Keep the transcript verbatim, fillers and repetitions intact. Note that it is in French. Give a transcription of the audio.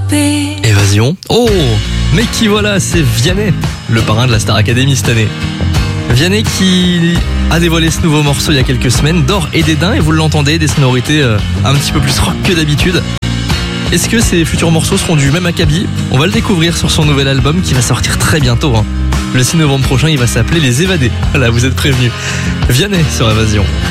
topé. Évasion. Oh, mais qui voilà, c'est Vianney, le parrain de la Star Academy cette année. Vianney qui a dévoilé ce nouveau morceau il y a quelques semaines, D'or et Dédain, et vous l'entendez, des sonorités euh, un petit peu plus rock que d'habitude. Est-ce que ces futurs morceaux seront du même acabit ? On va le découvrir sur son nouvel album qui va sortir très bientôt. Hein. Le six novembre prochain, il va s'appeler Les Évadés. Voilà, vous êtes prévenus. Vianney sur Évasion.